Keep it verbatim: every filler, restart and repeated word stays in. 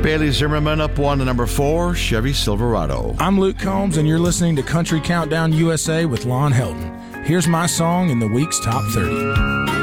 Bailey Zimmerman up one to number four, Chevy Silverado. I'm Luke Combs, and you're listening to Country Countdown U S A with Lon Helton. Here's my song in the week's top thirty.